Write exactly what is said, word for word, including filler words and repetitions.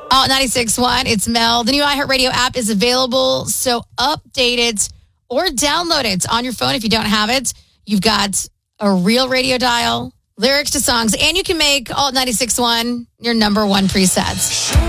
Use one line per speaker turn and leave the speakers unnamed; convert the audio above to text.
Alt ninety-six point one, it's Mel. The new iHeartRadio app is available, so update it or download it on your phone if you don't have it. You've got a real radio dial, lyrics to songs, and you can make Alt ninety-six point one your number one preset.